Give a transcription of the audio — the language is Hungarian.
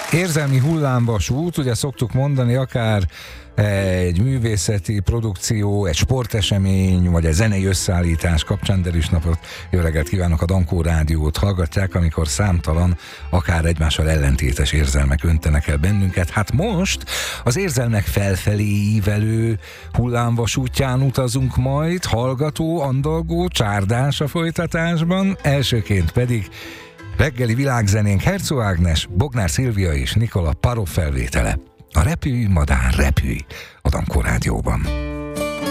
Érzelmi hullámvasút, ugye szoktuk mondani, akár egy művészeti produkció, egy sportesemény, vagy egy zenei összeállítás kapcsán, de is napot, jó reggelt kívánok, a Dankó Rádiót hallgatják, amikor számtalan, akár egymással ellentétes érzelmek öntenek el bennünket. Hát most az érzelmek felfelé ívelő hullámvasútján utazunk majd, hallgató, andalgó, csárdás a folytatásban, elsőként pedig reggeli világzenénk Herczog Ágnes, Bognár Szilvia és Nikola Parov felvétele. A Repülj, madár, repülj a Dankó Rádióban.